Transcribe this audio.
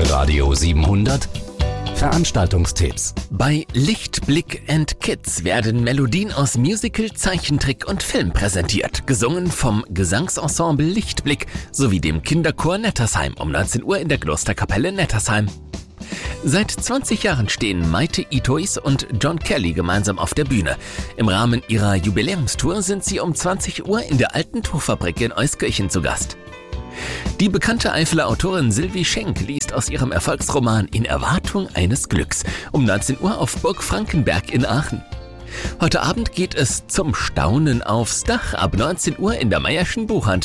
Radio 700 Veranstaltungstipps. Bei Lichtblick & Kids werden Melodien aus Musical, Zeichentrick und Film präsentiert, gesungen vom Gesangsensemble Lichtblick sowie dem Kinderchor Nettersheim um 19 Uhr in der Klosterkapelle Nettersheim. Seit 20 Jahren stehen Maite Itois und John Kelly gemeinsam auf der Bühne. Im Rahmen ihrer Jubiläumstour sind sie um 20 Uhr in der Alten Tuchfabrik in Euskirchen zu Gast. Die bekannte Eifeler Autorin Sylvie Schenk liest aus ihrem Erfolgsroman In Erwartung eines Glücks um 19 Uhr auf Burg Frankenberg in Aachen. Heute Abend geht es zum Staunen aufs Dach ab 19 Uhr in der Mayer'schen Buchhandlung.